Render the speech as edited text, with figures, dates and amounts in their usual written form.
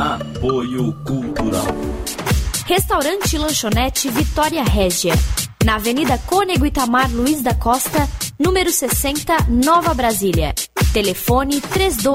Apoio Cultural. Restaurante e Lanchonete Vitória Régia, na Avenida Cônego Itamar Luiz da Costa, número 60, Nova Brasília. Telefone 32